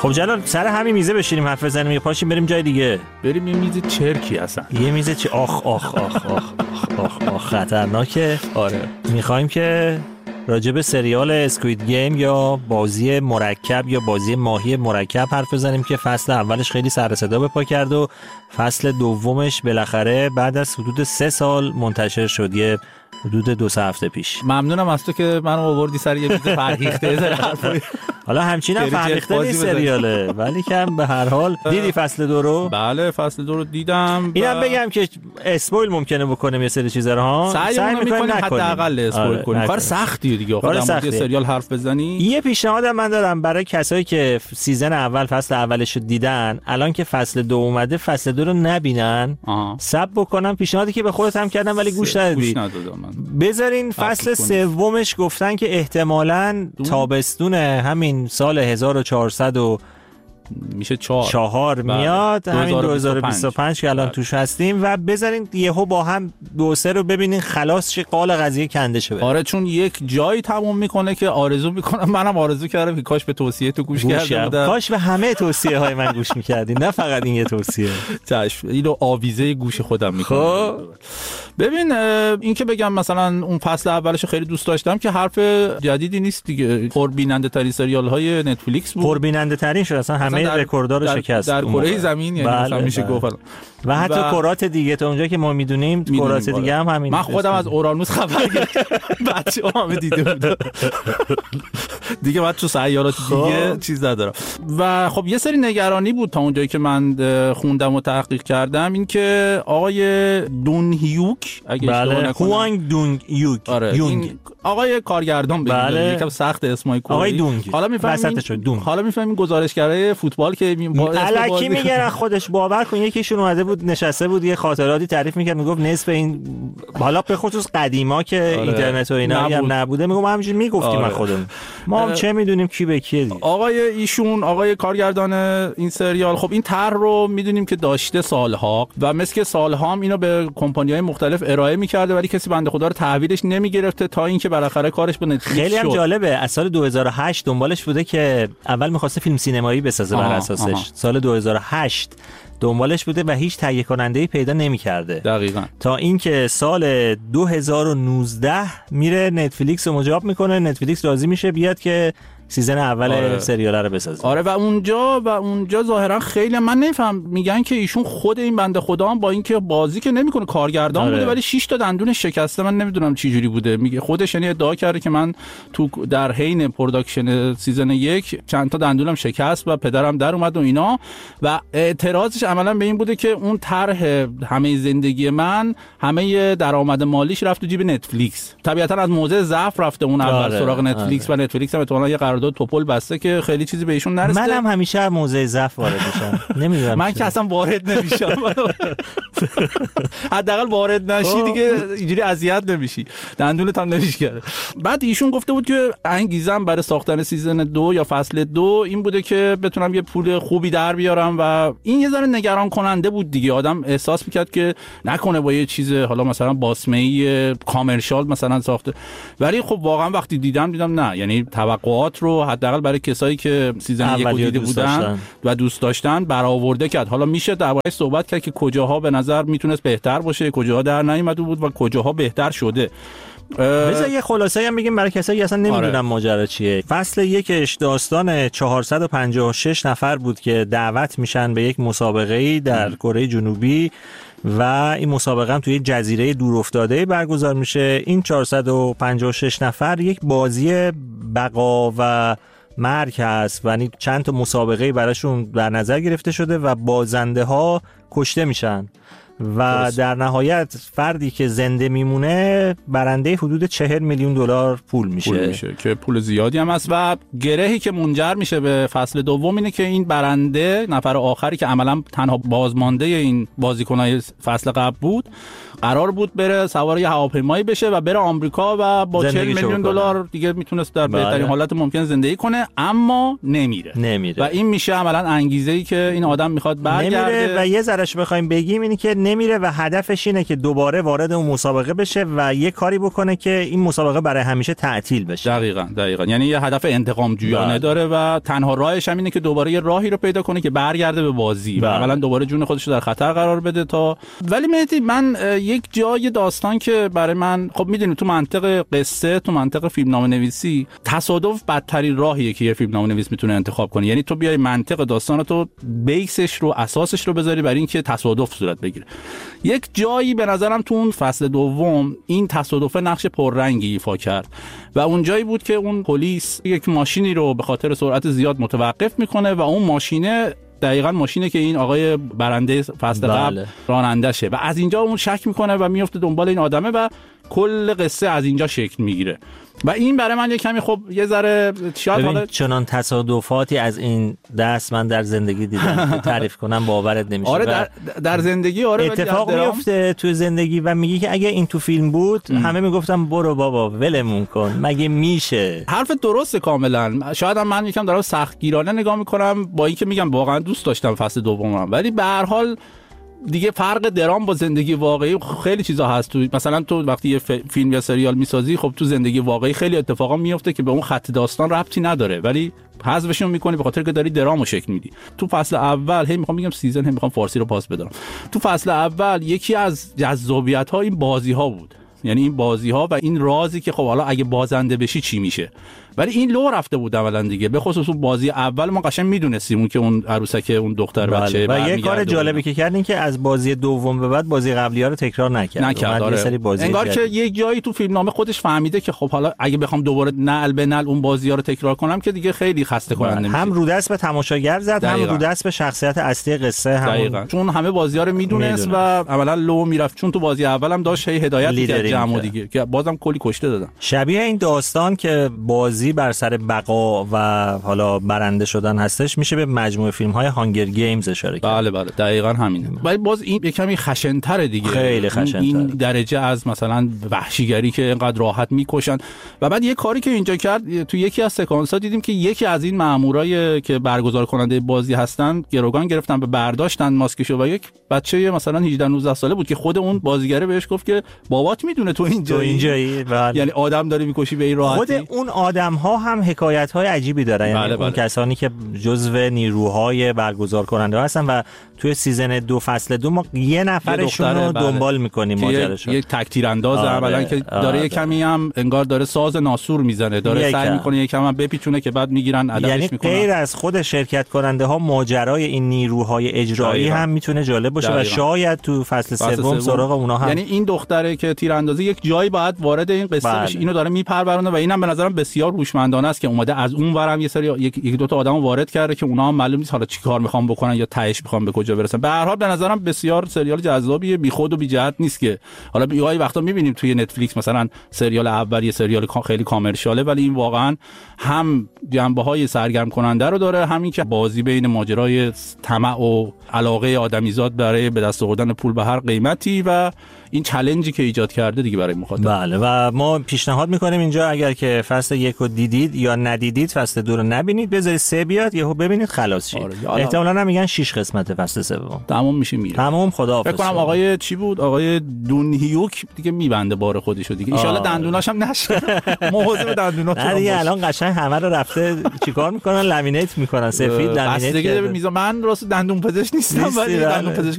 خب جلال سر همین میزه بشینیم حرف بزنیم یا پاشیم بریم جای دیگه؟ بریم یه میز چرکی اصلا. یه میز آخ آخ آخ آخ آخ آخ خطرناکه. آره میخوایم که راجب سریال اسکوید گیم یا بازی مرکب یا بازی ماهی مرکب حرف بزنیم که فصل اولش خیلی سر صدا به پا کرد و فصل دومش بالاخره بعد از حدود 3 سال منتشر شد، یه حدود 2-3 هفته پیش. ممنونم از تو که منو آوردی سر یه میز فرهیخته. حالا همچین هم فرهیخته نیست سریاله، ولی کم به هر حال. دیدی فصل 2 رو؟ بله فصل 2 رو دیدم. اینم بگم که اسپویل ممکنه بکنیم یه سری چیزا رو ها. سعی می‌کنیم حداقل اسپویل کنیم. کار سختیه دیگه خودم یه سریال حرف بزنی. یه پیشنهاد من دارم برای کسایی که سیزن اول فصل اولش رو دیدن، الان که فصل 2 اومده فصل 2 رو نبینن، صبر بکنم. پیشنهادی که به خودت هم کردم ولی گوش ندادی. بذارین فصل سومش گفتن که احتمالاً تابستون همین سال 1400 و میشه 4 میاد، همین 2025 که الان توش هستیم، و بذارین یهو با هم 2-3 رو ببینین خلاص چه قال قضیه کنده شه. آره چون یک جایی تموم میکنه که آرزو میکنم، منم آرزو کردم که کاش به توصیه تو گوش کرده بودم، کاش به همه توصیه های من گوش میکردین، نه فقط این یه توصیه. چشم، اینو آویزه گوش خودم میکنم. ببین این که بگم مثلا اون فصل اولش خیلی دوست داشتم که حرف جدیدی نیست دیگه، پربیننده ترین سریال های نتفلیکس بود، پربیننده ترین شد، اصلا همه رکوردها رو شکست در کره زمین، یعنی مثلا میشه گفت، و حتی کرات دیگه تا اونجا که ما میدونیم کرات دیگه هم همین. من خودم از اورانوس خبر گرفتم، بچه‌ها همه دیده بودن دیگه، بعد تو سیارات دیگه چیز ندارم. و خب یه سری نگرانی بود تا اونجایی که من خوندم و تحقیق کردم، این که آقای دون هیوک، اگه اشتباه نکنم، هوانگ دون هیوک، این آقای کارگردان بگیم، یکم سخت اسمای کلی، آقای دونگ، حالا میفهمیم گزارشگرای فوتبال که الکی میگن خودش باور کن. یکیشون اومده بود نشسته بود یه خاطراتی تعریف میکرد، میگفت نصف این، حالا به خصوص قدیما که اینترنت و اینا هم نبوده، میگم همینجوری میگفتیم من خودم، ما هم چه میدونیم کی به کیه دیگه. آقای ایشون، آقای کارگردان این سریال، خب این طرح رو میدونیم که داشته سالها و مثل که سالها هم اینو به کمپانی‌های مختلف ارائه میکرده، ولی کسی بنده خدا رو تحویلش نمیگرفته تا اینکه بالاخره کارش به نتفلیکس شد. خیلی هم جالبه، از سال 2008 دنبالش بوده که اول می‌خواسته فیلم سینمایی بسازه بر اساسش. سال 2008 دنبالش بوده و هیچ تهیه کننده‌ای پیدا نمی‌کرده. دقیقاً. تا اینکه سال 2019 میره نتفلیکس رو مجاب میکنه، نتفلیکس راضی میشه بیاد که سیزن اول سریال رو بسازه. آره و اونجا ظاهرا خیلی من نمیفهم، میگن که ایشون خود این بنده خدا هم با اینکه بازی که نمیکنه کارگردان بوده، ولی 6 تا دندون شکسته. من نمیدونم چه جوری بوده، میگه خودش یعنی ادعا کرده که من تو در حین پروداکشن سیزن 1 چند تا دندونم شکست و پدرم در اومد و اینا، و اعتراضش عملا به این بوده که اون طرح همه زندگی من، همه درآمد مالیش رفت تو جیب نتفلیکس. طبیعتا از موضع ضعف رفته اون اول سراغ نتفلیکس و نتفلیکس هم احتمالاً یه قرارداد توپل بسته که خیلی چیزی به ایشون نرسیده. منم همیشه از موضع ضعف وارد میشم. نمیدونم من که اصلا وارد نمیشم. حداقل وارد نشی دیگه اینجوری اذیت نمیشی، دندونت هم نمیشکنه. بعد ایشون گفته بود که انگیزم برای ساختن سیزن 2 یا فصل 2 این بوده که بتونم یه پول خوبی در بیارم، و این یه ذره نگران کننده بود دیگه. آدم احساس میکرد که نکنه با یه چیز حالا مثلا باسمه‌ای کامرشال مثلا ساخته، ولی خب واقعا وقتی دیدم نه، یعنی توقعات رو حداقل برای کسایی که سیزن 1 دیده بودن و دوست داشتن برآورده کرد. حالا میشه درباره‌اش صحبت کرد که کجاها به نظر میتونست بهتر باشه، کجاها در نیامده بود و کجاها بهتر شده. بذار یه خلاصه‌ای هم بگیم برای کسایی که اصلا نمیدونن ماجرا چیه. فصل 1 داستان 456 نفر بود که دعوت میشن به یک مسابقه‌ای در کره جنوبی و این مسابقه هم توی جزیره دورافتاده برگزار میشه. این 456 نفر یک بازی بقا و مرگ هست، یعنی چند تا مسابقه براشون در نظر گرفته شده و بازنده ها کشته میشن و در نهایت فردی که زنده میمونه برنده حدود 40 میلیون دلار پول میشه که پول زیادی هم هست. و گرهی که منجر میشه به فصل دوم اینه که این برنده، نفر آخری که عملا تنها بازمانده این بازیکنای فصل قبل بود، قرار بود بره سوار یه هواپیمایی بشه و بره آمریکا و با 40 میلیون دلار دیگه میتونست در بهترین حالت ممکن زندگی کنه، اما نمیره و این میشه عملا انگیزه‌ای که این آدم میخواد برگرده. و یه ذرهش بخوایم بگیم اینی که نمیره و هدفش اینه که دوباره وارد اون مسابقه بشه و یه کاری بکنه که این مسابقه برای همیشه تعطیل بشه. دقیقاً یعنی یه هدف انتقام جویانه داره و تنها راهش هم اینه که دوباره یه راهی رو پیدا کنه که برگرده به بازی و اولا دوباره جون خودش رو در خطر قرار بده تا. ولی مهدی من یک جای داستان که برای من خب میدونی تو منطق قصه، تو منطق فیلمنامه‌نویسی، تصادف بدترین راهیه که یه فیلمنامه‌نویس میتونه انتخاب کنه. یعنی تو بیای منطق داستان تو بیسش رو، اساسش رو بذاری برای اینکه تصادف صورت بگیره. یک جایی به نظرم تو اون فصل دوم این تصادف نقش پررنگی ایفا کرد و اون جایی بود که اون پلیس یک ماشینی رو به خاطر سرعت زیاد متوقف میکنه و اون ماشینه دقیقاً ماشینه که این آقای برنده فصل قبل رانندشه و از اینجا اون شک میکنه و میفته دنبال این آدمه و کل قصه از اینجا شکل میگیره. و این برای من یه کمی خب یه ذره شاید حالا چنان تصادفاتی از این دست من در زندگی دیدم تعریف کنم باورت نمیشه. آره در زندگی اتفاق میفته تو زندگی و میگی که اگه این تو فیلم بود همه میگفتم برو بابا ولمون کن، مگه میشه؟ حرف درسته کاملا. شاید هم من یکم دارم سختگیرانه نگاه میکنم با اینکه میگم واقعا دوست داشتم فصل دومم، ولی به هر حال دیگه فرق درام با زندگی واقعی خیلی چیزا هست. تو مثلا تو وقتی یه فیلم یا سریال میسازی، خب تو زندگی واقعی خیلی اتفاقا میفته که به اون خط داستان ربطی نداره ولی حذفشون میکنی به خاطر که داری درامو شکل میدی. تو فصل اول میخوام بگم سیزن، میخوام فارسی رو پاس بدم. تو فصل اول یکی از جذابیت‌ها این بازی‌ها بود، یعنی این بازی‌ها و این رازی که خب حالا اگه بازنده بشی چی میشه. ولی این لو رفته بود اولا دیگه، به خصوص اون بازی اول ما قشنگ میدونستیم که اون عروسک اون دختر بچه و یه کار جالبی که کردین که از بازی دوم به بعد بازی قبلی‌ها رو تکرار نکرد. انگار که یک جایی تو فیلمنامه خودش فهمیده که خب حالا اگه بخوام دوباره نعل به نعل اون بازی‌ها رو تکرار کنم که دیگه خیلی خسته کننده میشه. هم رو دست به تماشاگر زد، هم رو دست به شخصیت اصلی قصه. هم چون همه بازی‌ها رو میدونست و اولا لو میرفت، چون تو بازی اولم داشت هدایت می‌کرد جمع دیگه که بازم کلی کشته دادن. شبیه این داستان که بازی بر سر و حالا برنده شدن هستش، میشه به مجموعه فیلم‌های هانگر گیمز اشاره کرد. بله دقیقاً همینه. ولی باز این یه کمی خشن‌تره دیگه، خیلی خشن‌تره. این درجه از مثلا وحشیگری که اینقدر راحت میکشن. و بعد یه کاری که اینجا کرد، تو یکی از سکانس‌ها دیدیم که یکی از این مامورای که برگزار کننده بازی هستن گروگان گرفتن به برداشتن ماسکشو و یک بچه مثلا 18 19 ساله بود که خود اون بازیگره بهش گفت که بابات میدونه تو اینجایی. یعنی آدم داری میکشی به این راحتی. خود اون آدم‌ها هم حکایت‌های عجیبی دارن. یعنی اون کسانی که جزو نیروهای برگزار کننده هستن و توی سیزن 2 فصل 2 ما یه نفرشون رو دنبال می‌کنیم ماجراش. یک تک تیرانداز اولا که داره یه کمی هم انگار داره ساز ناسور میزنه، داره سعی می‌کنه یکم هم بپیچونه که بعد میگیرن عددش می‌کنن. یعنی غیر از خود شرکت کننده ها ماجرای این نیروهای اجرایی هم میتونه جالب باشه و شاید تو فصل سوم سراغ اونا هم. یعنی این دختره که تیراندازی یک جایی باید وارد این قصه بشه، اینو داره میپرورونه و اینم به نظرم بسیار هوشمندانه است که اومده از اون ورم یه سری یک دو تا آدمو وارد کرده که اونا هم معلوم نیست حالا چیکار میخوان بکنن یا تهش میخوان به کجا برسن. به هر حال به نظرم بسیار سریال جذابیه، بیخود و بی جهت نیست که حالا یه وقتا میبینیم توی نتفلیکس مثلا سریال اول یه سریال خیلی کامرشیاله، ولی این واقعا هم جنبه‌های سرگرم کننده رو داره، همین که بازی بین ماجرای طمع و علاقه آدمیزاد برای به دست آوردن پول به هر قیمتی و این چالنجی که ایجاد کرده دیگه برای مخاطب. بله و ما پیشنهاد میکنیم اینجا اگر که فصل 1 رو دیدید یا ندیدید فصل 2 رو نبینید، بذارید 3 بیاد یهو ببینید خلاص شید. احتمالاً هم میگن 6 قسمت فصل 3 تمام میشه میره. تمام خداحافظ. فکر کنم آقای چی بود، آقای دون هیوک دیگه میبنده بار خودشو دیگه. ان شاءالله دندوناش هم نشه. مواظب دندوناش باش. دیگه الان قشنگ همه رو رفته چیکار میکنن، لامینیت میکنن، سفید لامینیت. من راست دندون پزشک نیستم ولی دندون پزشک